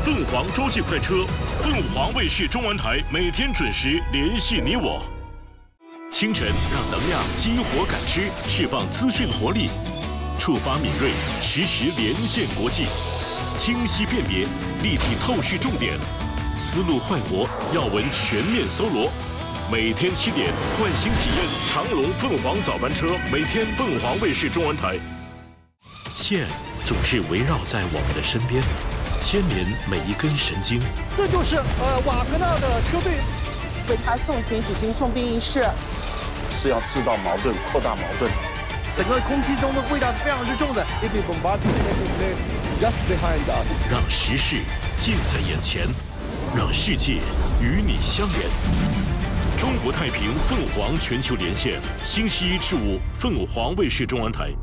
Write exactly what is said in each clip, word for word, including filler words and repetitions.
凤凰洲际快车，凤凰卫视中文台每天准时联系你我。清晨让能量激活感知，释放资讯活力，触发敏锐，实时连线国际，清晰辨别，立体透视重点，思路焕活，要闻全面搜罗。每天七点，换新体验长龙凤凰早班车，每天凤凰卫视中文台。线总是围绕在我们的身边，牵连每一根神经。 这就是呃瓦格纳的车队为他送行举行送兵仪式， 是要制造矛盾，扩大矛盾。 整个空气中的味道是非常之重的。Just behind us， 让时事近在眼前，让世界与你相连。中国太平凤凰全球连线，星期一至五，凤凰卫视中文台。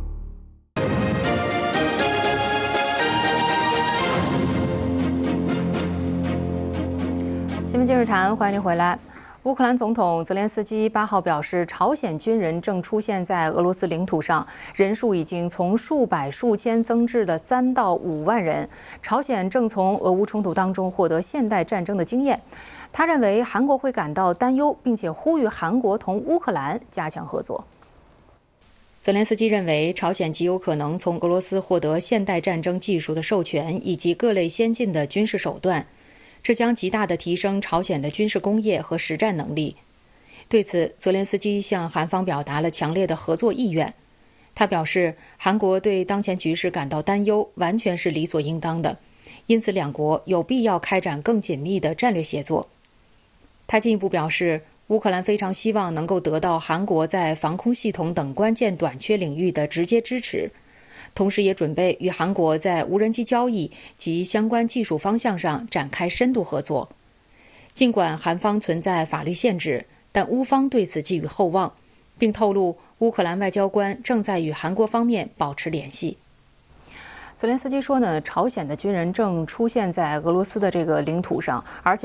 新闻今日谈，欢迎您回来。乌克兰总统泽连斯基八号表示，朝鲜军人正出现在俄罗斯领土上，人数已经从数百数千增至了三到五万人。朝鲜正从俄乌冲突当中获得现代战争的经验。他认为韩国会感到担忧，并且呼吁韩国同乌克兰加强合作。泽连斯基认为，朝鲜极有可能从俄罗斯获得现代战争技术的授权以及各类先进的军事手段。这将极大地提升朝鲜的军事工业和实战能力。对此，泽连斯基向韩方表达了强烈的合作意愿。他表示，韩国对当前局势感到担忧，完全是理所应当的，因此两国有必要开展更紧密的战略协作。他进一步表示，乌克兰非常希望能够得到韩国在防空系统等关键短缺领域的直接支持。同时也准备与韩国在无人机交易及相关技术方向上展开深度合作。尽管韩方存在法律限制，但乌方对此寄予厚望，并透露乌克兰外交官正在与韩国方面保持联系。泽连斯基说呢，朝鲜的军人正出现在俄罗斯的这个领土上，而且